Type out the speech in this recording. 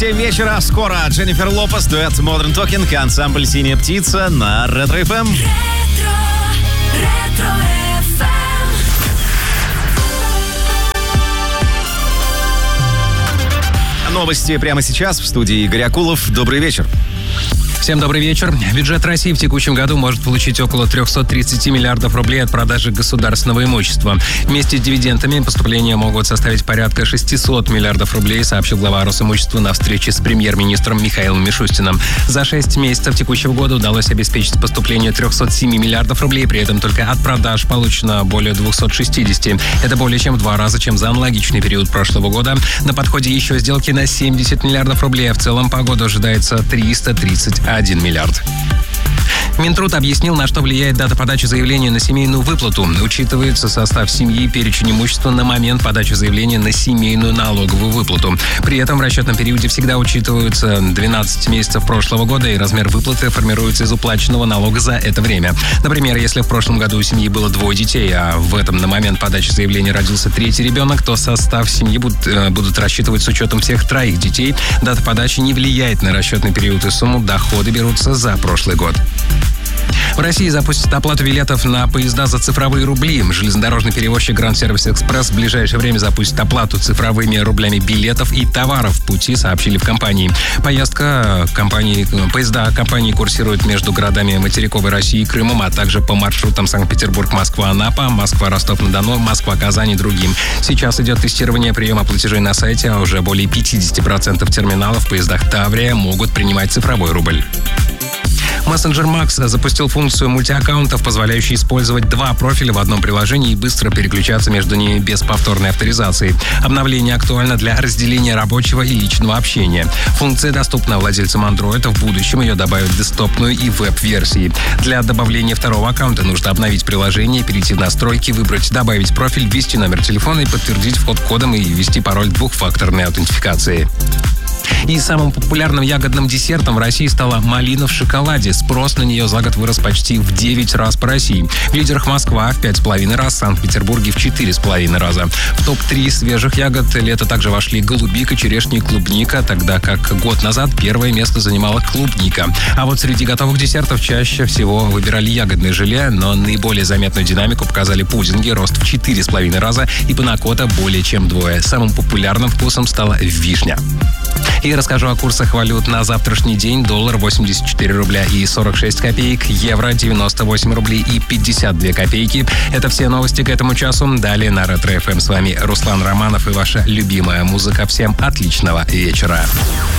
7 вечера. Скоро Дженнифер Лопес, дуэт Modern Talking, ансамбль «Синяя птица» на Ретро ФМ. Новости прямо сейчас в студии Игорь Акулов. Добрый вечер. Всем добрый вечер. Бюджет России в текущем году может получить около 330 миллиардов рублей от продажи государственного имущества. Вместе с дивидендами поступления могут составить порядка 600 миллиардов рублей, сообщил глава Росимущества на встрече с премьер-министром Михаилом Мишустиным. За 6 месяцев текущего года удалось обеспечить поступление 307 миллиардов рублей, при этом только от продаж получено более 260. Это более чем в 2 раза, чем за аналогичный период прошлого года. На подходе еще сделки на 70 миллиардов рублей, а в целом по году ожидается 331 миллиард. Минтруд объяснил, на что влияет дата подачи заявления на семейную выплату. Учитывается состав семьи и перечень имущества на момент подачи заявления на семейную налоговую выплату. При этом в расчетном периоде всегда учитываются 12 месяцев прошлого года, и размер выплаты формируется из уплаченного налога за это время. Например, если в прошлом году у семьи было 2 детей, а в этом на момент подачи заявления родился 3-й ребенок, то состав семьи будут рассчитывать с учетом всех 3 детей. Дата подачи не влияет на расчетный период и сумму, доходы берутся за прошлый год. В России запустят оплату билетов на поезда за цифровые рубли. Железнодорожный перевозчик Grand Service Express в ближайшее время запустит оплату цифровыми рублями билетов и товаров в пути, сообщили в компании. Поезда компании курсируют между городами материковой России и Крымом, а также по маршрутам Санкт-Петербург-Москва-Анапа, Москва-Ростов-на-Дону, Москва-Казань и другим. Сейчас идет тестирование приема платежей на сайте, а уже более 50% терминалов в поездах Таврия могут принимать цифровой рубль. Мессенджер Max запустил функцию мультиаккаунтов, позволяющую использовать 2 профиля в одном приложении и быстро переключаться между ними без повторной авторизации. Обновление актуально для разделения рабочего и личного общения. Функция доступна владельцам Android, в будущем ее добавят в десктопную и веб-версии. Для добавления 2-го аккаунта нужно обновить приложение, перейти в настройки, выбрать «Добавить профиль», ввести номер телефона и подтвердить вход кодом и ввести пароль 2-факторной аутентификации. И самым популярным ягодным десертом в России стала малина в шоколаде. Спрос на нее за год вырос почти в 9 раз по России. В лидерах Москва в 5,5 раз, Санкт-Петербурге в 4,5 раза. В топ-3 свежих ягод лета также вошли голубика, черешня и клубника, тогда как год назад первое место занимала клубника. А вот среди готовых десертов чаще всего выбирали ягодное желе, но наиболее заметную динамику показали пудинги, рост в 4,5 раза, и панакота более чем 2. Самым популярным вкусом стала вишня. И расскажу о курсах валют на завтрашний день. Доллар 84 рубля и 46 копеек, евро 98 рублей и 52 копейки. Это все новости к этому часу. Далее на Ретро ФМ с вами Руслан Романов и ваша любимая музыка. Всем отличного вечера.